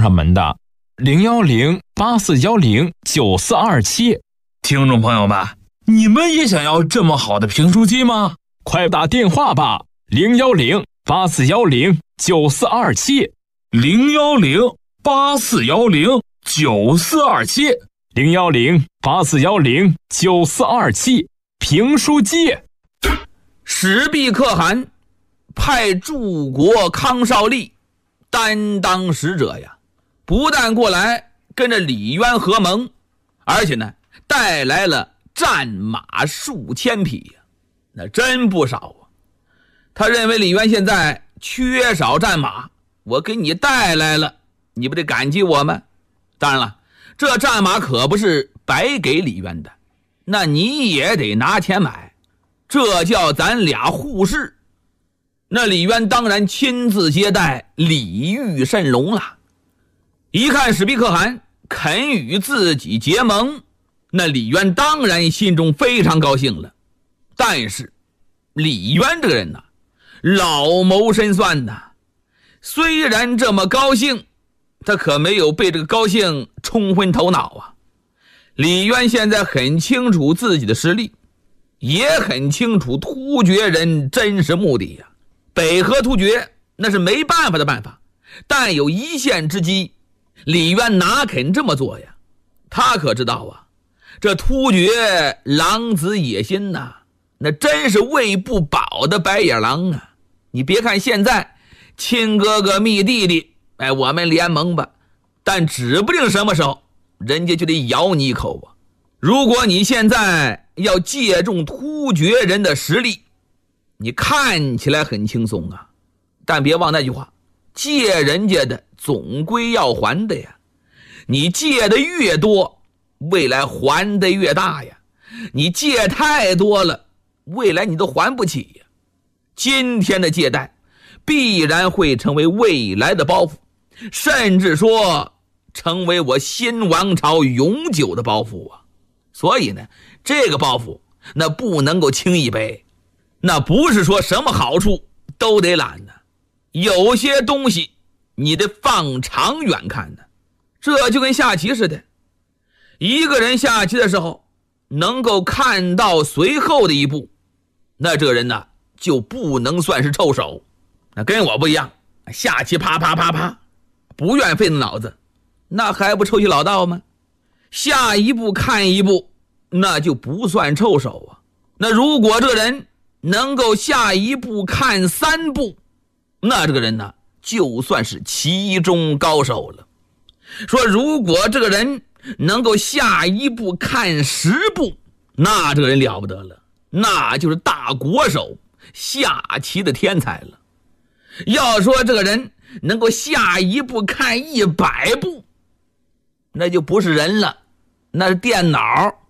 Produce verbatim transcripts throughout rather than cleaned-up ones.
上门的，零幺零八四幺零九四二七。 听众朋友们，你们也想要这么好的评书机吗？ 快打电话吧，零幺零八四幺零九四二七， 零幺零八四幺零九四二七， 零幺零八四幺零九四二七，评书机。 史毕可汗派柱国康少力担当使者呀，不但过来跟着李渊合盟，而且呢带来了战马数千匹呀，那真不少啊。他认为李渊现在缺少战马，我给你带来了，你不得感激我吗？当然了，这战马可不是白给李渊的，那你也得拿钱买，这叫咱俩互市。那李渊当然亲自接待，礼遇甚隆了。一看史毕可汗肯与自己结盟，那李渊当然心中非常高兴了。但是李渊这个人呢，老谋深算呐，虽然这么高兴，他可没有被这个高兴冲昏头脑啊。李渊现在很清楚自己的实力，也很清楚突厥人真实目的呀。北河突厥那是没办法的办法，但有一线之机，李渊哪肯这么做呀？他可知道啊，这突厥狼子野心呐、啊，那真是喂不饱的白眼狼啊！你别看现在亲哥哥密弟弟，哎，我们联盟吧，但指不定什么时候人家就得咬你一口啊！如果你现在要借重突厥人的实力，你看起来很轻松啊，但别忘那句话，借人家的总归要还的呀。你借的越多，未来还的越大呀。你借太多了，未来你都还不起呀。今天的借贷必然会成为未来的包袱，甚至说成为我新王朝永久的包袱啊。所以呢，这个包袱那不能够轻易背。那不是说什么好处都得揽的，有些东西你得放长远看的。这就跟下棋似的，一个人下棋的时候能够看到随后的一步，那这个人呢就不能算是臭手。那跟我不一样，下棋啪啪啪啪，不愿费脑子，那还不臭棋老道吗？下一步看一步，那就不算臭手啊。那如果这个人能够下一步看三步，那这个人呢就算是棋中高手了。说如果这个人能够下一步看十步，那这个人了不得了，那就是大国手，下棋的天才了。要说这个人能够下一步看一百步，那就不是人了，那是电脑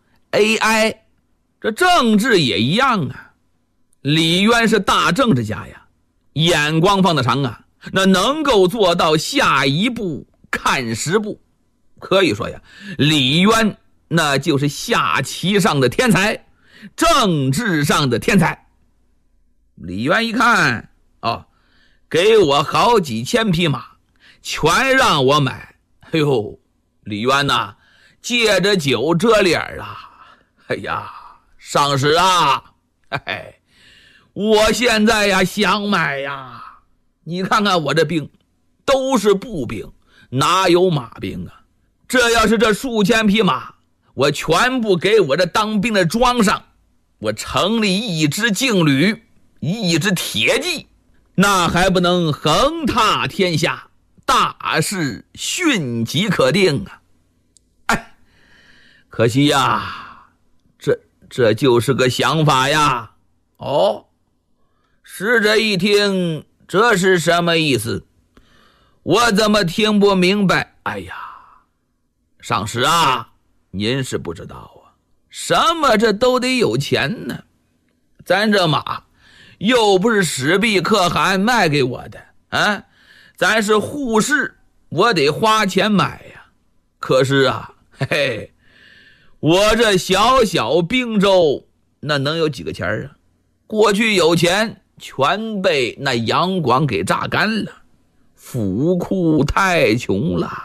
A I。 这政治也一样啊，李渊是大政治家呀，眼光放得长啊，那能够做到下一步看十步，可以说呀，李渊那就是下棋上的天才，政治上的天才。李渊一看，哦，给我好几千匹马，全让我买。哎呦，李渊呐，借着酒遮脸啊！哎呀，上使啊，嘿嘿，我现在呀想买呀，你看看我这兵都是步兵，哪有马兵啊？这要是这数千匹马，我全部给我这当兵的装上，我成立一支劲旅，一支铁骑，那还不能横踏天下，大事迅即可定啊！哎，可惜呀，这这就是个想法呀。哦，使者一听，这是什么意思？我怎么听不明白？哎呀，上使啊，您是不知道啊，什么这都得有钱呢。咱这马又不是史毕可汗卖给我的啊，咱是护士，我得花钱买呀。可是啊，嘿嘿，我这小小兵州那能有几个钱啊？过去有钱全被那杨广给榨干了，府库太穷了。